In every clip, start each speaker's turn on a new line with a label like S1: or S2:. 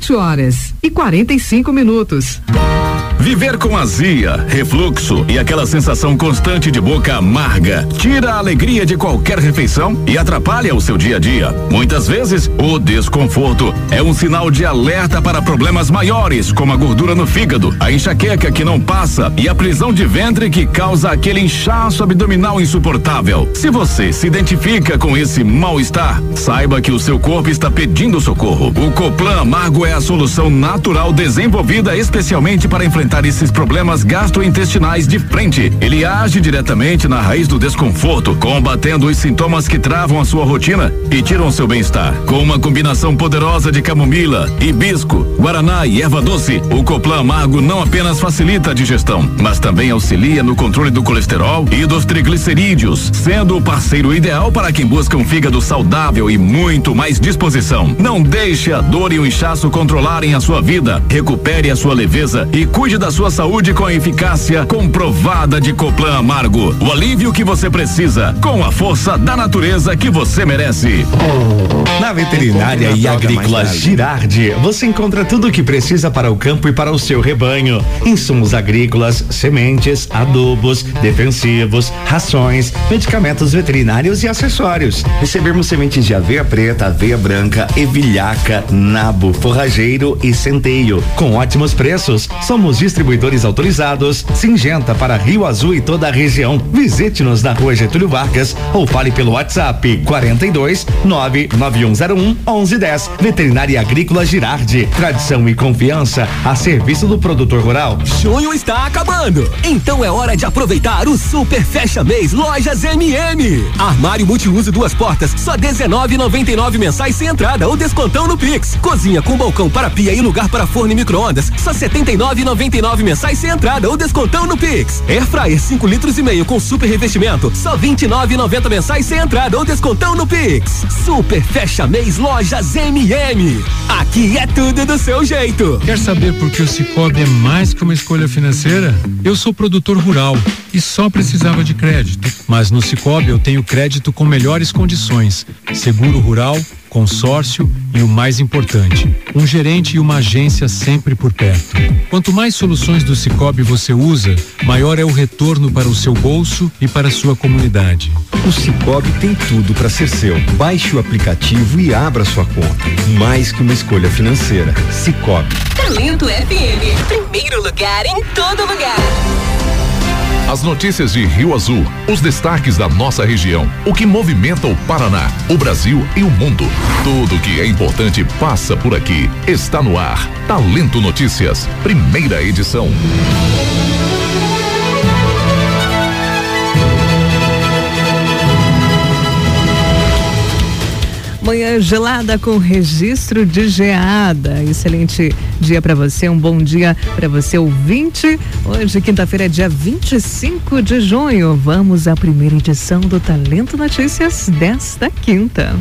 S1: 7h45.
S2: Viver com azia, refluxo e aquela sensação constante de boca amarga tira a alegria de qualquer refeição e atrapalha o seu dia a dia. Muitas vezes, o desconforto é um sinal de alerta para problemas maiores, como a gordura no fígado, a enxaqueca que não passa e a prisão de ventre que causa aquele inchaço abdominal insuportável. Se você se identifica com esse mal-estar, saiba que o seu corpo está pedindo socorro. O Coplan Amargo é a solução natural desenvolvida especialmente para enfrentar esses problemas gastrointestinais de frente. Ele age diretamente na raiz do desconforto, combatendo os sintomas que travam a sua rotina e tiram seu bem-estar. Com uma combinação poderosa de camomila, hibisco, guaraná e erva doce, o Coplan Amargo não apenas facilita a digestão, mas também auxilia no controle do colesterol e dos triglicerídeos, sendo o parceiro ideal para quem busca um fígado saudável e muito mais disposição. Não deixe a dor e o inchaço controlarem a sua vida. Recupere a sua leveza e cuide da sua saúde com a eficácia comprovada de Coplan Amargo. O alívio que você precisa, com a força da natureza que você merece.
S3: Na Veterinária e Agrícola Girardi, você encontra tudo o que precisa para o campo e para o seu rebanho. Insumos agrícolas, sementes, adubos, defensivos, rações, medicamentos veterinários e acessórios. Recebemos sementes de aveia preta, aveia branca, evilhaca, nabo, forrageiro e centeio, com ótimos preços. Somos distribuidores autorizados, Singenta para Rio Azul e toda a região. Visite-nos na Rua Getúlio Vargas ou fale pelo WhatsApp 42 99101 1110. Veterinária Agrícola Girardi, tradição e confiança a serviço do produtor rural.
S4: Junho está acabando, então é hora de aproveitar o Super Fecha Mês Lojas MM. Armário multiuso 2 portas, só R$19,99 mensais sem entrada ou descontão no Pix. Cozinha com balcão para pia e lugar para forno e micro-ondas, só R$79,99 mensais sem entrada ou descontão no Pix. Airfryer 5,5 litros com super revestimento, só R$29,90 mensais sem entrada ou descontão no Pix. Super Fecha Mês Lojas MM. Aqui é tudo do seu jeito.
S5: Quer saber por que o Sicoob é mais que uma escolha financeira? Eu sou produtor rural e só precisava de crédito, mas no Sicoob eu tenho crédito com melhores condições, seguro rural, consórcio e o mais importante, um gerente e uma agência sempre por perto. Quanto mais soluções do Sicoob você usa, maior é o retorno para o seu bolso e para a sua comunidade.
S6: O Sicoob tem tudo para ser seu. Baixe o aplicativo e abra sua conta. Mais que uma escolha financeira. Sicoob.
S7: Talento FM, primeiro lugar em todo lugar.
S8: As notícias de Rio Azul, os destaques da nossa região, o que movimenta o Paraná, o Brasil e o mundo. Tudo que é importante passa por aqui. Está no ar. Talento Notícias, primeira edição.
S1: Manhã gelada com registro de geada. Excelente dia para você, um bom dia para você, ouvinte. Hoje, quinta-feira, é dia 25 de junho. Vamos à primeira edição do Talento Notícias desta quinta.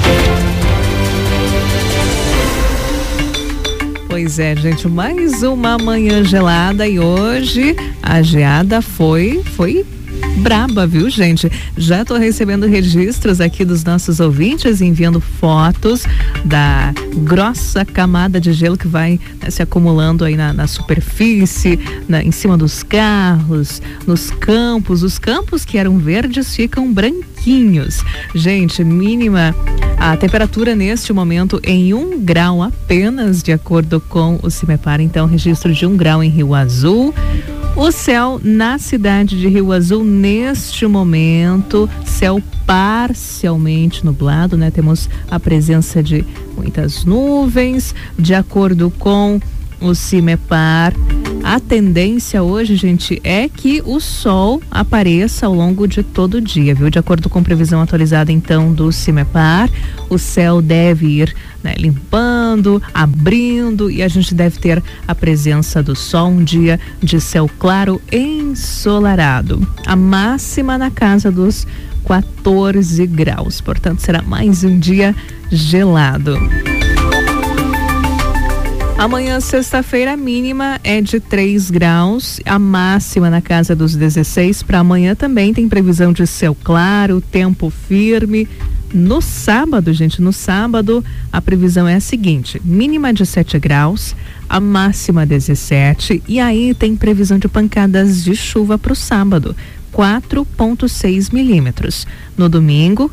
S1: Pois é, gente, mais uma manhã gelada e hoje a geada foi braba, viu, gente? Já tô recebendo registros aqui dos nossos ouvintes, enviando fotos da grossa camada de gelo que vai, né, se acumulando aí na superfície, em cima dos carros, nos campos. Os campos que eram verdes ficam branquinhos. Gente, mínima a temperatura neste momento em 1 grau apenas, de acordo com o CIMEPAR. Então, registro de 1 grau em Rio Azul. O céu na cidade de Rio Azul neste momento, céu parcialmente nublado, né? Temos a presença de muitas nuvens, de acordo com o CIMEPAR. A tendência hoje, gente, é que o sol apareça ao longo de todo o dia, viu? De acordo com previsão atualizada, então, do CIMEPAR, o céu deve ir, né, limpando, abrindo, e a gente deve ter a presença do sol, um dia de céu claro ensolarado. A máxima na casa dos 14 graus, portanto, será mais um dia gelado. Amanhã, sexta-feira, a mínima é de 3 graus, a máxima na casa dos 16. Para amanhã também tem previsão de céu claro, tempo firme, no sábado, gente, a previsão é a seguinte: mínima de 7 graus, a máxima 17, e aí tem previsão de pancadas de chuva para o sábado, 4,6 milímetros. No domingo,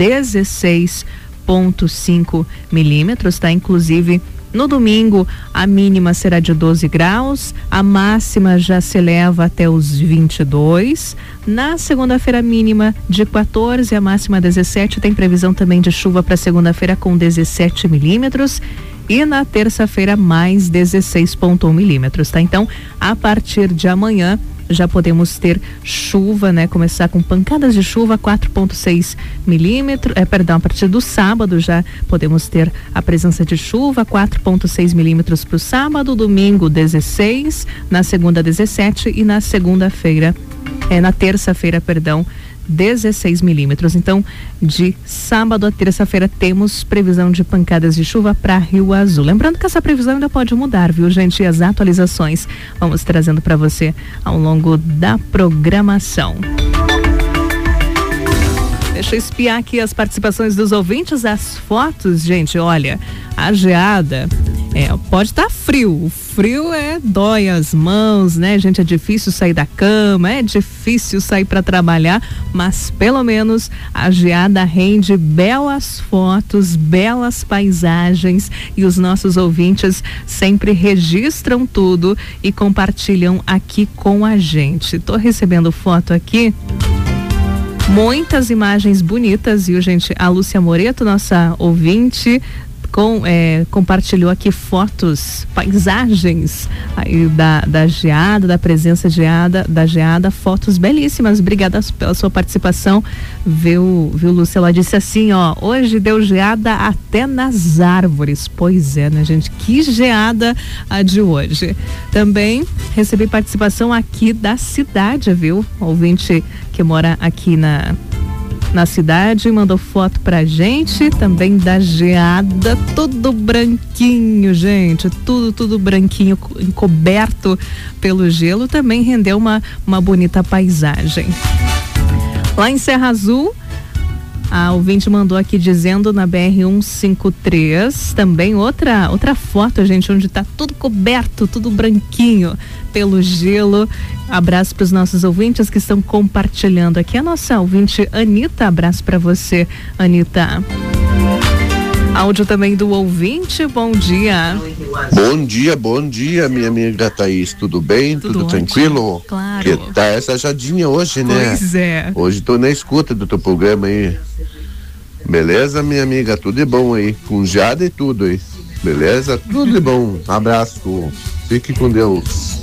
S1: 16,5 milímetros, tá? Inclusive, no domingo, a mínima será de 12 graus, a máxima já se eleva até os 22. Na segunda-feira, mínima de 14, a máxima 17. Tem previsão também de chuva para segunda-feira com 17 milímetros. E na terça-feira, mais 16,1 milímetros, tá? Então, a partir de amanhã, já podemos ter chuva, né? Começar com pancadas de chuva, 4,6 milímetros, a partir do sábado já podemos ter a presença de chuva, 4,6 milímetros para o sábado, domingo 16, na segunda 17 e na segunda-feira, na terça-feira, 16 milímetros. Então, de sábado a terça-feira temos previsão de pancadas de chuva para Rio Azul. Lembrando que essa previsão ainda pode mudar, viu, gente? E as atualizações vamos trazendo para você ao longo da programação. Deixa eu espiar aqui as participações dos ouvintes, as fotos, gente. Olha, a geada pode estar frio. O frio dói as mãos, né, gente? É difícil sair da cama, é difícil sair para trabalhar, mas pelo menos a geada rende belas fotos, belas paisagens, e os nossos ouvintes sempre registram tudo e compartilham aqui com a gente. Tô recebendo foto aqui. Muitas imagens bonitas, viu, gente? A Lúcia Moreto, nossa ouvinte, compartilhou aqui fotos, paisagens aí da geada, da presença da geada, fotos belíssimas. Obrigada pela sua participação, viu, Lúcia? Ela disse assim, ó: hoje deu geada até nas árvores. Pois é, né, gente? Que geada a de hoje. Também recebi participação aqui da cidade, viu? Ouvinte que mora aqui na cidade, mandou foto pra gente, também da geada, tudo branquinho, gente, tudo branquinho, encoberto pelo gelo, também rendeu uma bonita paisagem. Lá em Serra Azul, a ouvinte mandou aqui dizendo, na BR-153, também outra foto, gente, onde tá tudo coberto, tudo branquinho pelo gelo. Abraço para os nossos ouvintes que estão compartilhando aqui. A nossa ouvinte Anitta, abraço para você, Anitta. Áudio também do ouvinte, bom dia.
S9: Bom dia, minha amiga Thaís, tudo bem? Tudo tranquilo?
S1: Claro.
S9: Que tá essa jadinha hoje, né?
S1: Pois é.
S9: Hoje tô na escuta do teu programa aí. Beleza, minha amiga? Tudo de bom aí, com jada e tudo aí. Beleza? Tudo de bom. Abraço. Fique com Deus.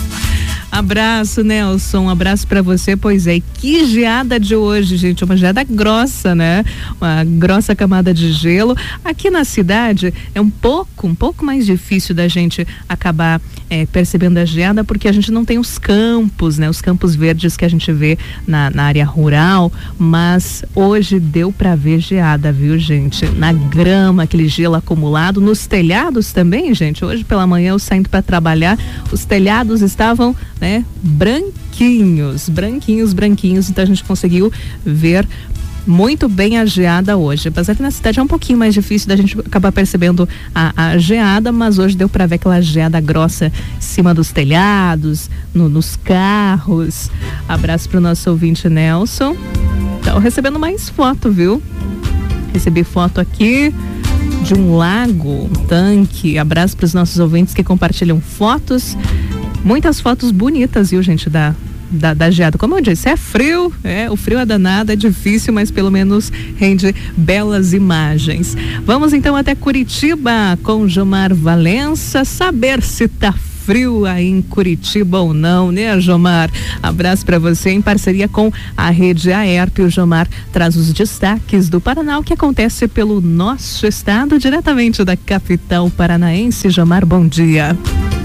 S1: Abraço, Nelson, abraço pra você. Pois é, que geada de hoje, gente, uma geada grossa, né? Uma grossa camada de gelo. Aqui na cidade é um pouco mais difícil da gente acabar percebendo a geada, porque a gente não tem os campos, né? Os campos verdes que a gente vê na área rural, mas hoje deu pra ver geada, viu, gente? Na grama, aquele gelo acumulado, nos telhados também, gente. Hoje pela manhã eu saindo pra trabalhar, os telhados estavam, né, branquinhos, então a gente conseguiu ver muito bem a geada hoje, apesar que na cidade é um pouquinho mais difícil da gente acabar percebendo a geada, mas hoje deu para ver aquela geada grossa em cima dos telhados, nos carros. Abraço pro nosso ouvinte Nelson. Então, recebendo mais foto, viu? Recebi foto aqui de um lago, um tanque. Abraço para os nossos ouvintes que compartilham fotos. Muitas fotos bonitas, viu, gente, da geada. Como eu disse, é frio, o frio é danado, é difícil, mas pelo menos rende belas imagens. Vamos então até Curitiba com Jomar Valença, saber se tá frio aí em Curitiba ou não, né, Jomar? Abraço para você, em parceria com a Rede Aerp. O Jomar traz os destaques do Paraná, o que acontece pelo nosso estado, diretamente da capital paranaense. Jomar, bom dia.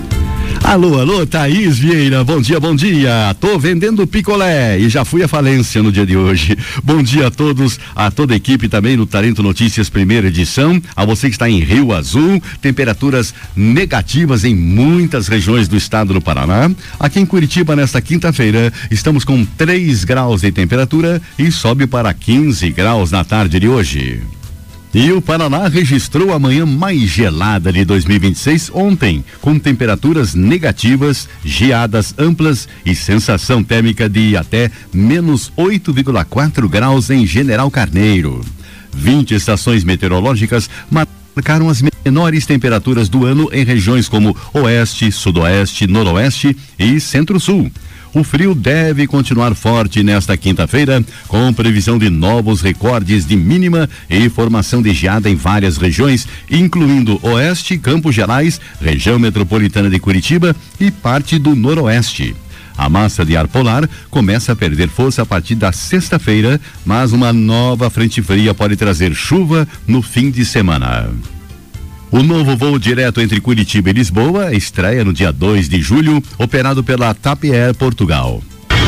S10: Alô, Thaís Vieira, bom dia. Tô vendendo picolé e já fui à falência no dia de hoje. Bom dia a todos, a toda a equipe também no Talento Notícias, primeira edição. A você que está em Rio Azul, temperaturas negativas em muitas regiões do estado do Paraná. Aqui em Curitiba, nesta quinta-feira, estamos com 3 graus de temperatura e sobe para 15 graus na tarde de hoje. E o Paraná registrou a manhã mais gelada de 2026 ontem, com temperaturas negativas, geadas amplas e sensação térmica de até menos 8,4 graus em General Carneiro. 20 estações meteorológicas marcaram as menores temperaturas do ano em regiões como Oeste, Sudoeste, Noroeste e Centro-Sul. O frio deve continuar forte nesta quinta-feira, com previsão de novos recordes de mínima e formação de geada em várias regiões, incluindo Oeste, Campos Gerais, região metropolitana de Curitiba e parte do Noroeste. A massa de ar polar começa a perder força a partir da sexta-feira, mas uma nova frente fria pode trazer chuva no fim de semana. O novo voo direto entre Curitiba e Lisboa estreia no dia 2 de julho, operado pela TAP Air Portugal.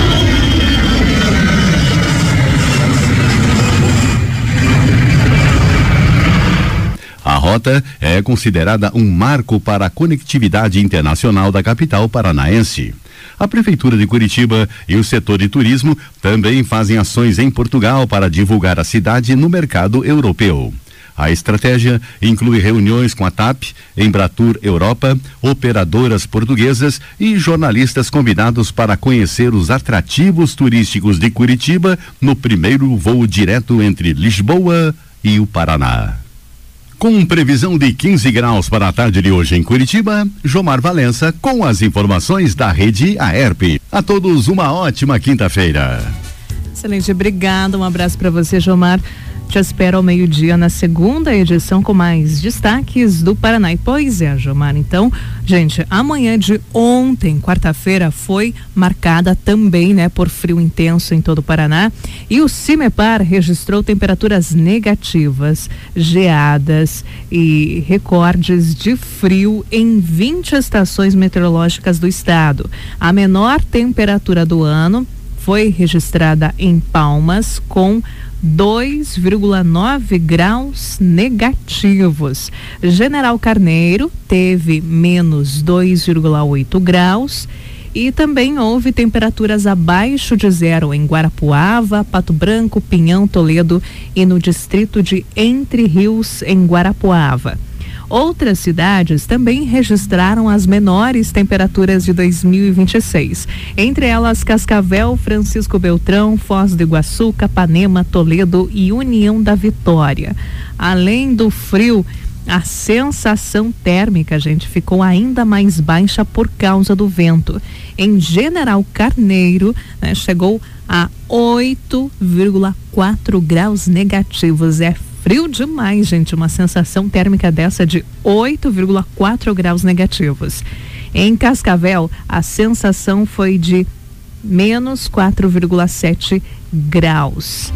S10: A rota é considerada um marco para a conectividade internacional da capital paranaense. A Prefeitura de Curitiba e o setor de turismo também fazem ações em Portugal para divulgar a cidade no mercado europeu. A estratégia inclui reuniões com a TAP, Embratur Europa, operadoras portuguesas e jornalistas convidados para conhecer os atrativos turísticos de Curitiba no primeiro voo direto entre Lisboa e o Paraná. Com previsão de 15 graus para a tarde de hoje em Curitiba, Jomar Valença com as informações da rede AERP. A todos uma ótima quinta-feira.
S1: Excelente, obrigada, um abraço para você, Jomar. Te espero ao meio-dia na segunda edição com mais destaques do Paraná. E pois é, Jomar, então, gente, amanhã de ontem, quarta-feira, foi marcada também, né, por frio intenso em todo o Paraná, e o CIMEPAR registrou temperaturas negativas, geadas e recordes de frio em 20 estações meteorológicas do estado. A menor temperatura do ano foi registrada em Palmas com 2,9 graus negativos. General Carneiro teve menos 2,8 graus e também houve temperaturas abaixo de zero em Guarapuava, Pato Branco, Pinhão, Toledo e no distrito de Entre Rios, em Guarapuava. Outras cidades também registraram as menores temperaturas de 2026. Entre elas, Cascavel, Francisco Beltrão, Foz do Iguaçu, Capanema, Toledo e União da Vitória. Além do frio, a sensação térmica, gente, ficou ainda mais baixa por causa do vento. Em General Carneiro, né, chegou a 8,4 graus negativos. É frio demais, gente, uma sensação térmica dessa de 8,4 graus negativos. Em Cascavel, a sensação foi de menos 4,7 graus.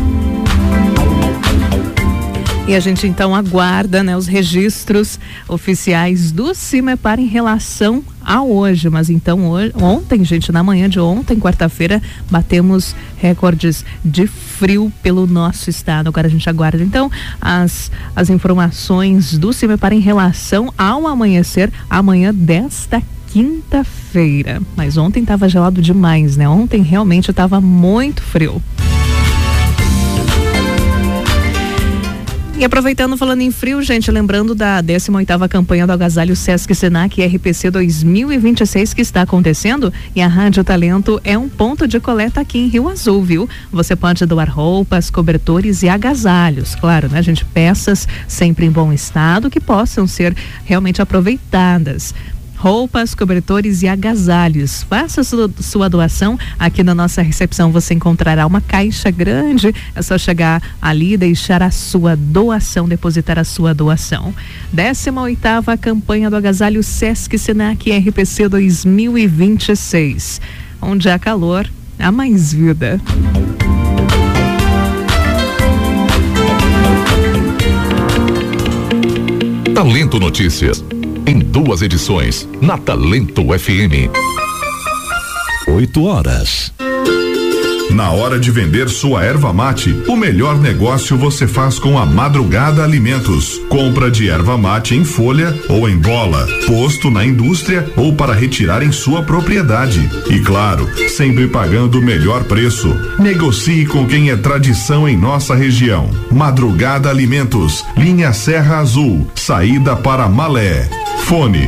S1: E a gente então aguarda, né, os registros oficiais do CIMEPAR em relação a hoje. Mas então ontem, gente, na manhã de ontem, quarta-feira, batemos recordes de frio pelo nosso estado. Agora a gente aguarda então as informações do CIMEPAR em relação ao amanhecer amanhã desta quinta-feira. Mas ontem estava gelado demais, né? Ontem realmente estava muito frio. E aproveitando, falando em frio, gente, lembrando da 18ª campanha do Agasalho Sesc Senac RPC 2026 que está acontecendo, e a Rádio Talento é um ponto de coleta aqui em Rio Azul, viu? Você pode doar roupas, cobertores e agasalhos, claro, né, gente? Peças sempre em bom estado que possam ser realmente aproveitadas. Roupas, cobertores e agasalhos. Faça sua doação. Aqui na nossa recepção você encontrará uma caixa grande. É só chegar ali e deixar a sua doação, depositar a sua doação. 18ª campanha do Agasalho Sesc Senac RPC 2026. Onde há calor, há mais vida.
S8: Talento Notícias. em 2 edições, na Talento FM.
S11: 8 horas.
S12: Na hora de vender sua erva mate, o melhor negócio você faz com a Madrugada Alimentos. Compra de erva mate em folha ou em bola, posto na indústria ou para retirar em sua propriedade. E claro, sempre pagando o melhor preço. Negocie com quem é tradição em nossa região. Madrugada Alimentos, linha Serra Azul, saída para Malé. Fone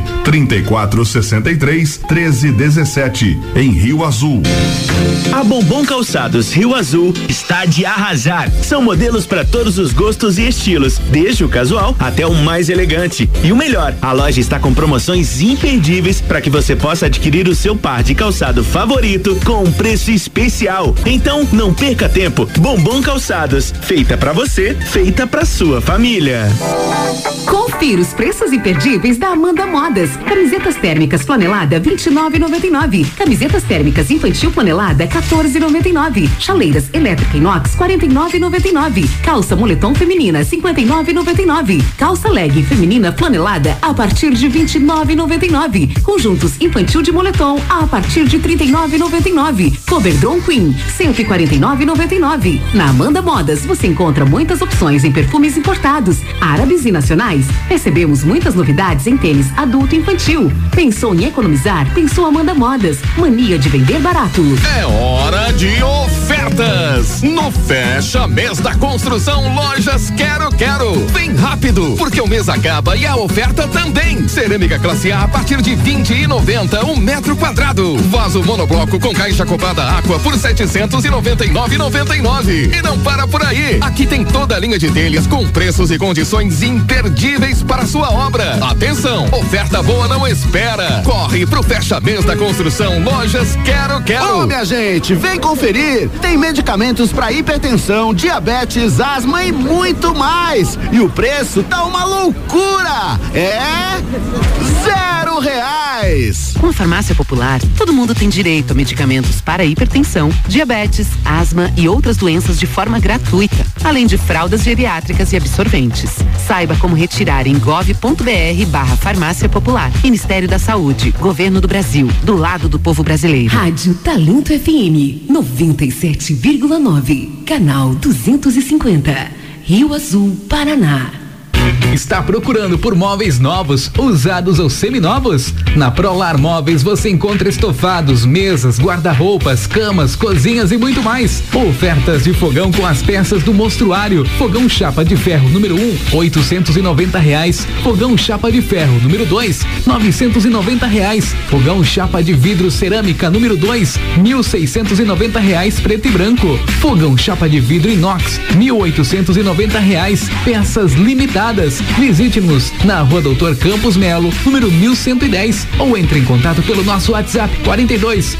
S12: 3463-1317, em Rio Azul.
S13: A Bombom Calçados Rio Azul está de arrasar. São modelos para todos os gostos e estilos, desde o casual até o mais elegante. E o melhor, a loja está com promoções imperdíveis para que você possa adquirir o seu par de calçado favorito com um preço especial. Então, não perca tempo. Bombom Calçados, feita para você, feita para sua família.
S14: Confira os preços imperdíveis da Amanda Modas. Camisetas térmicas flanelada R$29,99. Camisetas térmicas infantil flanelada R$14,99. Chaleiras elétrica inox R$49,99. Calça moletom feminina R$59,99. Calça leg feminina flanelada a partir de R$29,99. Conjuntos infantil de moletom a partir de R$39,99. Coberdron Queen R$149,99. Na Amanda Modas você encontra muitas opções em perfumes importados, árabes e nacionais. Recebemos muitas novidades em tênis adulto e infantil. Pensou em economizar? Pensou Amanda Modas. Mania de vender barato.
S8: É hora de ofertas! No Fecha Mês da Construção Lojas Quero. Vem rápido, porque o mês acaba e a oferta também. Cerâmica classe A partir de R$20,90 um metro quadrado. Vaso monobloco com caixa acoplada Aqua por R$799,99. E não para por aí. Aqui tem toda a linha de telhas com preços e condições imperdíveis para sua obra. Atenção, oferta boa não espera. Corre pro Fecha Mês da Construção Lojas Quero.
S15: Ô, minha gente, vem conferir. Tem medicamentos para hipertensão, diabetes, asma e muito mais. E o preço tá uma loucura. É R$0.
S16: Com a Farmácia Popular, todo mundo tem direito a medicamentos para hipertensão, diabetes, asma e outras doenças de forma gratuita, além de fraldas geriátricas e absorventes. Saiba como retirar em gov.br/Farmácia Popular. Ministério da Saúde, Governo do Brasil, do lado do povo brasileiro.
S14: Rádio Talento FM 97,9, canal 250, Rio Azul, Paraná.
S17: Está procurando por móveis novos, usados ou seminovos? Na Prolar Móveis você encontra estofados, mesas, guarda-roupas, camas, cozinhas e muito mais. Ofertas de fogão com as peças do mostruário. Fogão chapa de ferro número 1, R$890. Fogão chapa de ferro número 2, R$990. Fogão chapa de vidro cerâmica número 2, R$1.690 preto e branco. Fogão chapa de vidro inox, R$1.890. Peças limitadas. Visite-nos na Rua Doutor Campos Melo, número 1110, ou entre em contato pelo nosso WhatsApp 42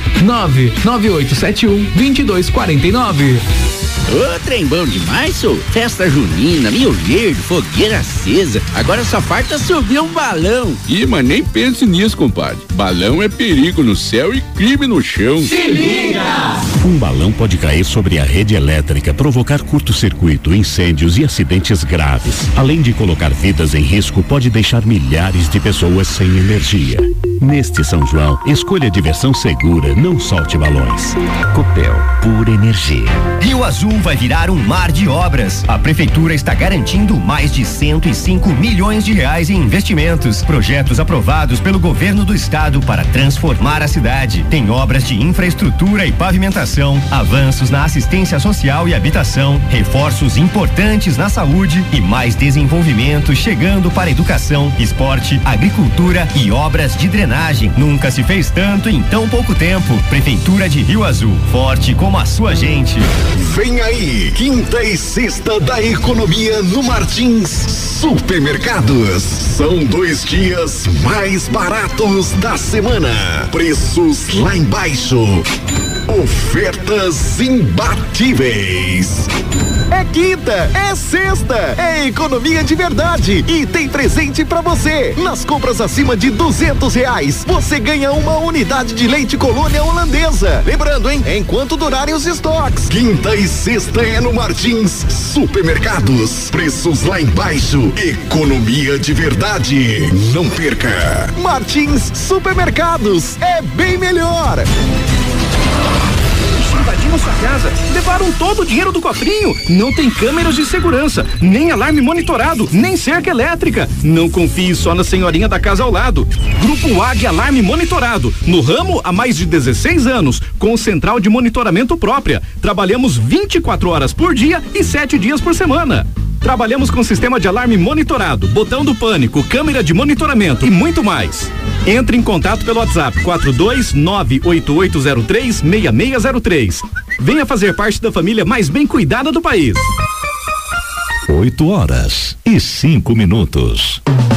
S17: 99871-2249.
S18: Ô, trem bom demais, sou. Festa junina, Rio Verde, fogueira acesa. Agora só falta subir um balão.
S19: Ih, mas nem pense nisso, compadre. Balão é perigo no céu e crime no chão.
S18: Se liga!
S11: Um balão pode cair sobre a rede elétrica, provocar curto-circuito, incêndios e acidentes graves. Além de colocar vidas em risco, pode deixar milhares de pessoas sem energia. Neste São João, escolha diversão segura, não solte balões. Copel, pura energia.
S20: Rio Azul vai virar um mar de obras. A prefeitura está garantindo mais de R$105 milhões em investimentos. Projetos aprovados pelo governo do estado para transformar a cidade. Tem obras de infraestrutura e pavimentação, avanços na assistência social e habitação, reforços importantes na saúde e mais desenvolvimento chegando para educação, esporte, agricultura e obras de drenagem. Nunca se fez tanto em tão pouco tempo. Prefeitura de Rio Azul, forte como a sua gente.
S21: Vem aí, quinta e sexta da economia no Martins Supermercados. São 2 dias mais baratos da semana. Preços lá embaixo. Ofertas imbatíveis.
S2: é quinta, é sexta, é economia de verdade e tem presente pra você. Nas compras acima de R$200, você ganha uma unidade de leite Colônia Holandesa. Lembrando, hein? Enquanto durarem os estoques.
S21: Quinta e sexta é no Martins Supermercados. Preços lá embaixo, economia de verdade. Não perca.
S2: Martins Supermercados, é bem melhor.
S22: Invadiram sua casa, levaram todo o dinheiro do cofrinho. Não tem câmeras de segurança, nem alarme monitorado, nem cerca elétrica. Não confie só na senhorinha da casa ao lado. Grupo Águia Alarme Monitorado, no ramo há mais de 16 anos, com central de monitoramento própria. Trabalhamos 24 horas por dia e 7 dias por semana. Trabalhamos com sistema de alarme monitorado, botão do pânico, câmera de monitoramento e muito mais. Entre em contato pelo WhatsApp 42988036603. Venha fazer parte da família mais bem cuidada do país.
S21: 8h05.